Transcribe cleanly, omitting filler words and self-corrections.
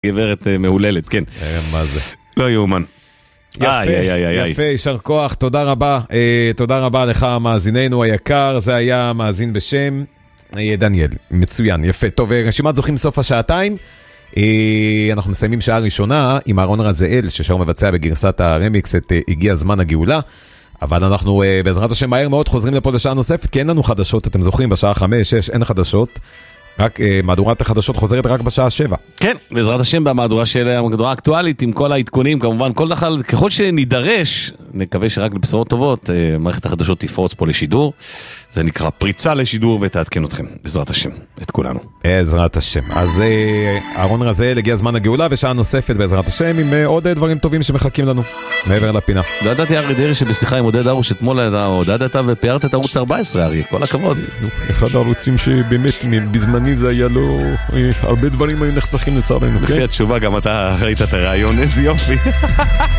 גברת מהוללת, כן. מה זה? לא יאומן. יפה, יישר כוח, תודה רבה. תודה רבה לך, מאזיננו היקר. זה היה מאזין בשם דניאל. מצוין, יפה. טוב, רשימת זוכים סוף השעתיים. אנחנו מסיימים שעה ראשונה עם אהרון רזאל, ששר מבצע בגרסת הרמיקס את הגיע זמן הגאולה. אבל אנחנו בעזרת השם מהר מאוד חוזרים לפה לשעה נוספת, כי אין לנו חדשות, אתם זוכרים, בשעה 5-6 אין חדשות. רק מהדורת החדשות חוזרת רק בשעה 7. כן, בעזרת השם במהדורה של המהדורה האקטואלית, עם כל העדכונים, כמובן, ככל שנידרש, נקווה שרק לבשורות טובות, מערכת החדשות תפרוץ פה לשידור. זה נקרא פריצה לשידור ותעדכן אתכם, בעזרת השם, את כולנו. בעזרת השם. אז אהרון רזאל, הגיע זמן הגאולה, ושעה נוספת בעזרת השם, עם עוד דברים טובים שמחכים לנו, מעבר לפינה. לא ידעתי ארי דרעי שבשיחה עם עודד ארוש, אתמול עודדת ופיירת את ערוץ 14, ארי, כל הכבוד. אחד הערוצים שבאמת בזמני זה היה לו, הרבה דברים היו נחסכים לצערנו. לפי התשובה גם אתה ראית את הרעיון, איזה יופי.